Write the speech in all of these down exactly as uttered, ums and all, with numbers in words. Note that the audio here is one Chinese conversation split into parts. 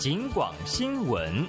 警广新闻。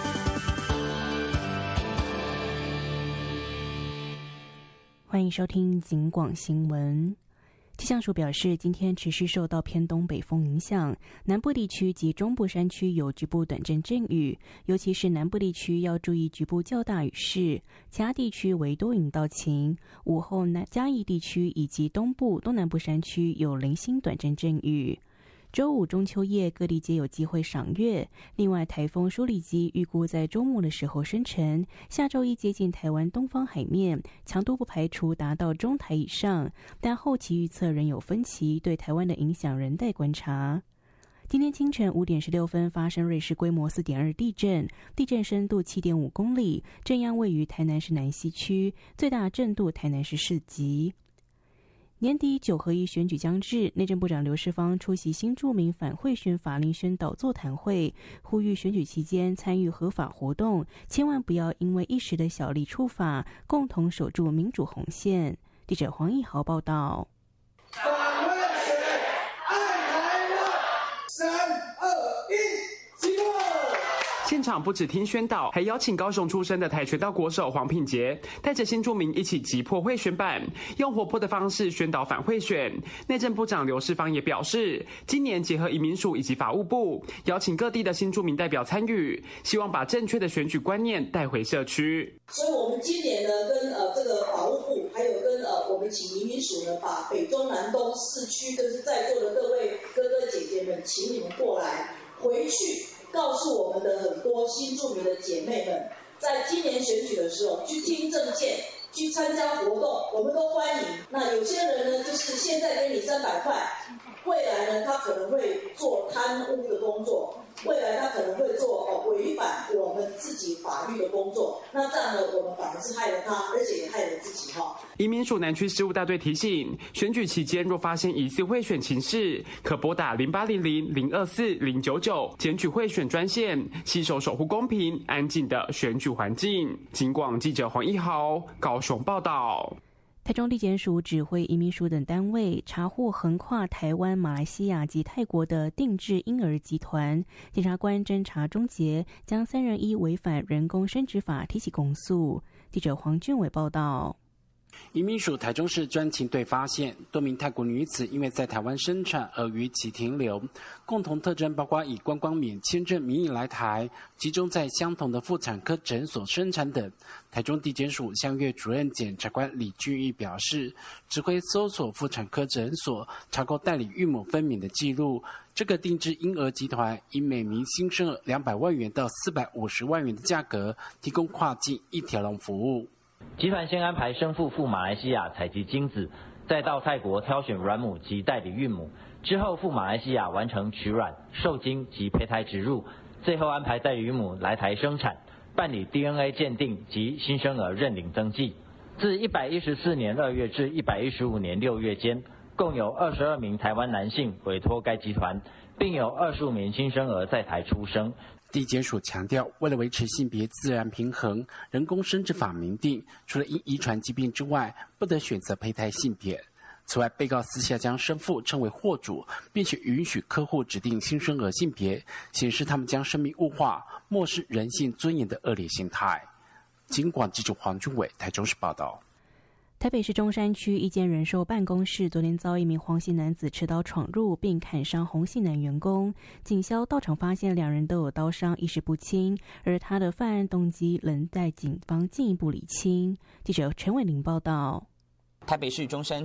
欢迎收听警广新闻。气象署表示，今天持续受到偏东北风影响，南部地区及中部山区有局部短阵阵雨，尤其是南部地区要注意局部较大雨势，其他地区为多云到晴。午后南嘉义地区以及东部、东南部山区有零星短阵阵雨。周五中秋夜，各地皆有机会赏月。另外，台风舒力基预估在周末的时候生成，下周一接近台湾东方海面，强度不排除达到中台以上，但后期预测仍有分歧，对台湾的影响仍待观察。今天清晨五点十六分发生瑞士规模四点二地震，地震深度七点五公里，震央位于台南市南西区，最大震度台南市四级。年底九合一选举将至，内政部长刘世芳出席新住民反贿选法令宣导座谈会，呼吁选举期间参与合法活动，千万不要因为一时的小利触法，共同守住民主红线。记者黄义豪报道。 反贿选爱台湾，三二一，起动！ 现场不只听宣导，还邀请高雄出身的跆拳道国手黄品杰带着新住民一起击破贿选板，用活泼的方式宣导反贿选。内政部长刘世芳也表示，今年结合移民署以及法务部，邀请各地的新住民代表参与，希望把正确的选举观念带回社区。 所以我们今年呢，跟呃这个法务部，还有跟呃我们请移民署呢，把北中南东四区，就是在座的各位哥哥姐姐们，请你们过来回去。告诉我们的很多新住民的姐妹们，在今年选举的时候去听政见，去参加活动，我们都欢迎。那有些人呢，就是现在给你三百块，未来呢，他可能会做贪污的工作，未来他可能会做哦违反我们自己法律的工作。那这样呢，我们反而是害了他，而且也害了自己哈。 移民署南区事务大队提醒，选举期间若发现疑似贿选情事，可拨打零八零零零二四零九九检举贿选专线，携手守护公平安静的选举环境。警广记者黄一豪高雄报道。 台中地检署指挥移民署等单位查获横跨台湾、马来西亚及泰国的定制婴儿集团，检察官侦查终结，将三人依违反人工生殖法提起公诉。记者黄俊伟报道。 移民署台中市专勤队发现多名泰国女子因为在台湾生产而逾期停留，共同特征包括以观光免签证名义来台，集中在相同的妇产科诊所生产等。台中地检署相约主任检察官李俊义表示，指挥搜索妇产科诊所，查扣代理孕母分娩的记录。这个定制婴儿集团以每名新生儿两百万元到四百五十万元的价格，提供跨境一条龙服务。 集团先安排生父赴马来西亚采集精子，再到泰国挑选卵母及代理孕母，之后赴马来西亚完成取卵、受精及胚胎植入，最后安排代理孕母来台生产，办理 D N A 鉴定及新生儿认领登记。自一百一十四年二月至一百一十五年六月间，共有二十二名台湾男性委托该集团，并有二十五名新生儿在台出生。 地检署强调，为了维持性别自然平衡，人工生殖法明定，除了因遗传疾病之外，不得选择胚胎性别。此外，被告私下将生父称为货主，并且允许客户指定新生儿性别，显示他们将生命物化、漠视人性尊严的恶劣心态。警广记者黄俊伟台中市报道。 台北市中山区一间人寿办公室昨天遭一名黄姓男子持刀闯入，并砍伤洪姓男员工。警消到场发现两人都有刀伤，意识不清，而他的犯案动机仍待警方进一步厘清。记者陈伟玲报道。 台北市中山